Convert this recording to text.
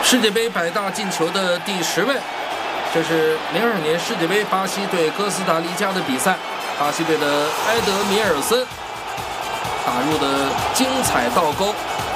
世界杯100大进球的第10位，这是02年世界杯巴西对哥斯达黎加的比赛，巴西队的埃德米尔森打入的精彩倒钩。